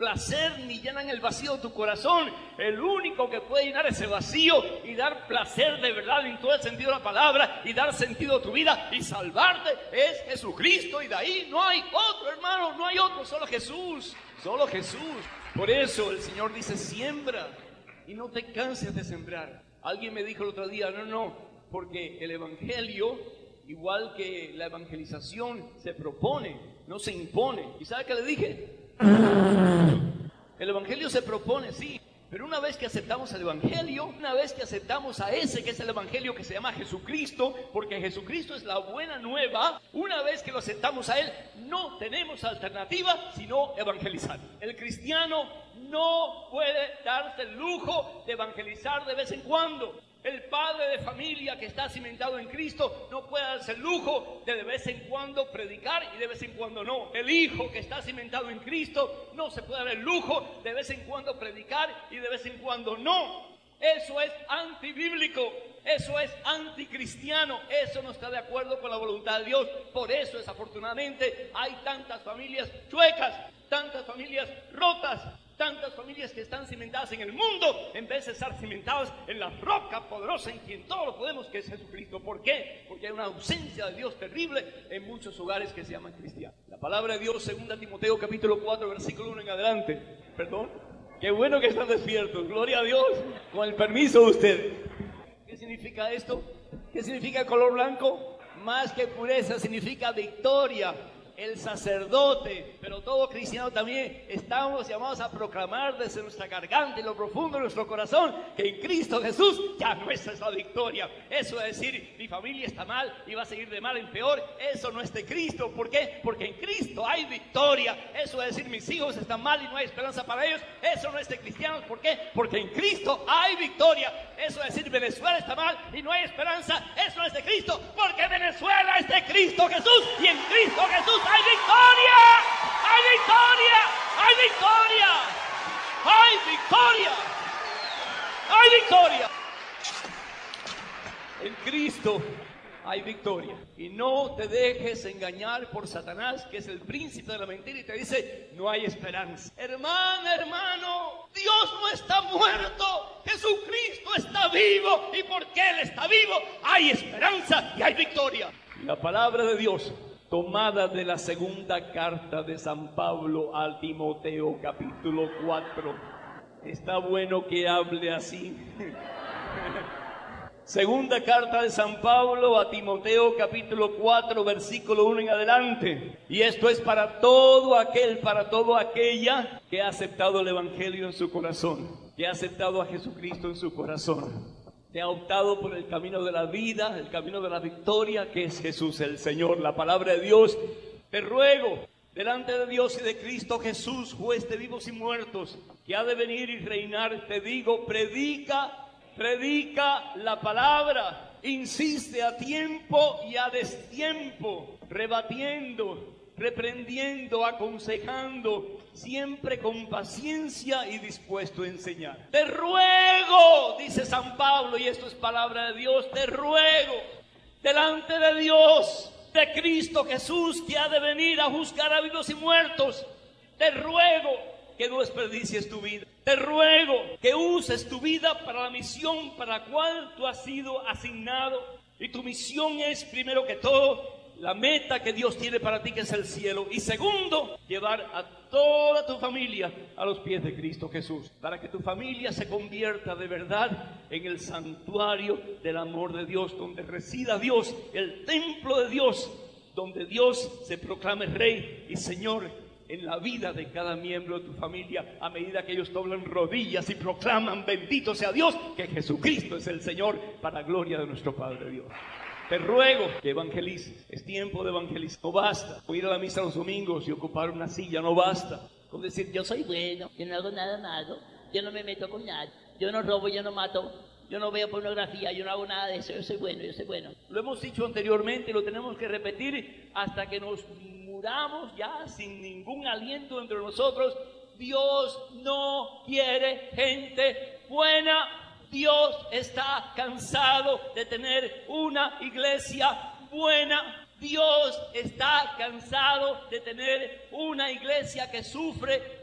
placer ni llenan el vacío de tu corazón. El único que puede llenar ese vacío y dar placer de verdad en todo el sentido de la palabra y dar sentido a tu vida y salvarte es Jesucristo, y de ahí no hay otro, hermano, no hay otro, solo Jesús, solo Jesús. Por eso el Señor dice: siembra y no te canses de sembrar. Alguien me dijo el otro día: no, porque el evangelio, igual que la evangelización, se propone, no se impone. ¿Y sabe qué le dije? El evangelio se propone, sí, pero una vez que aceptamos el evangelio, una vez que aceptamos a ese que es el evangelio que se llama Jesucristo, porque Jesucristo es la buena nueva, una vez que lo aceptamos a él, no tenemos alternativa sino evangelizar. El cristiano no puede darse el lujo de evangelizar de vez en cuando. El padre de familia que está cimentado en Cristo no puede darse el lujo de vez en cuando predicar y de vez en cuando no. El hijo que está cimentado en Cristo no se puede dar el lujo de vez en cuando predicar y de vez en cuando no. Eso es antibíblico, eso es anticristiano, eso no está de acuerdo con la voluntad de Dios. Por eso, desafortunadamente, hay tantas familias chuecas, tantas familias rotas, tantas familias que están cimentadas en el mundo en vez de estar cimentadas en la roca poderosa en quien todo lo podemos, que es Jesucristo. ¿Por qué? Porque hay una ausencia de Dios terrible en muchos hogares que se llaman cristianos. La palabra de Dios, 2 Timoteo capítulo 4 versículo 1 en adelante. Perdón, qué bueno que están despiertos, gloria a Dios, con el permiso de ustedes. ¿Qué significa esto? ¿Qué significa el color blanco? Más que pureza, significa victoria. El sacerdote, pero todo cristiano también, estamos llamados a proclamar desde nuestra garganta y lo profundo de nuestro corazón que en Cristo Jesús ya nuestra es la victoria. Eso es decir, mi familia está mal y va a seguir de mal en peor, eso no es de Cristo. ¿Por qué? Porque en Cristo hay victoria. Eso es decir, mis hijos están mal y no hay esperanza para ellos, eso no es de cristianos. ¿Por qué? Porque en Cristo hay victoria. Eso es decir, Venezuela está mal y no hay esperanza, eso no es de Cristo, porque Venezuela es de Cristo Jesús, y en Cristo Jesús ¡hay victoria! ¡Hay victoria! ¡Hay victoria! ¡Hay victoria! ¡Hay victoria! En Cristo hay victoria. Y no te dejes engañar por Satanás, que es el príncipe de la mentira, y te dice: no hay esperanza. Hermano, Dios no está muerto. Jesucristo está vivo. Y porque Él está vivo, hay esperanza y hay victoria. La palabra de Dios, tomada de la segunda carta de San Pablo a Timoteo, capítulo 4. Está bueno que hable así. Segunda carta de San Pablo a Timoteo, capítulo 4, versículo 1 en adelante. Y esto es para todo aquel, para toda aquella que ha aceptado el evangelio en su corazón, que ha aceptado a Jesucristo en su corazón, te ha optado por el camino de la vida, el camino de la victoria, que es Jesús el Señor, la palabra de Dios. Te ruego, delante de Dios y de Cristo Jesús, juez de vivos y muertos, que ha de venir y reinar, te digo: predica la palabra, insiste a tiempo y a destiempo, rebatiendo, reprendiendo, aconsejando, siempre con paciencia y dispuesto a enseñar. Te ruego, dice San Pablo, y esto es palabra de Dios, te ruego, delante de Dios, de Cristo Jesús, que ha de venir a juzgar a vivos y muertos, te ruego que no desperdicies tu vida. Te ruego que uses tu vida para la misión para la cual tú has sido asignado. Y tu misión es, primero que todo, la meta que Dios tiene para ti, que es el cielo. Y segundo, llevar a toda tu familia a los pies de Cristo Jesús, para que tu familia se convierta de verdad en el santuario del amor de Dios, donde resida Dios, el templo de Dios, donde Dios se proclame Rey y Señor en la vida de cada miembro de tu familia, a medida que ellos doblan rodillas y proclaman: bendito sea Dios, que Jesucristo es el Señor, para gloria de nuestro Padre Dios. Te ruego que evangelices. Es tiempo de evangelizar. No basta con ir a la misa los domingos y ocupar una silla, no basta con decir: yo soy bueno, yo no hago nada malo, yo no me meto con nadie, yo no robo, yo no mato, yo no veo pornografía, yo no hago nada de eso, yo soy bueno, yo soy bueno. Lo hemos dicho anteriormente y lo tenemos que repetir hasta que nos muramos ya sin ningún aliento entre nosotros. Dios no quiere gente buena. Dios está cansado de tener una iglesia buena. Dios está cansado de tener una iglesia que sufre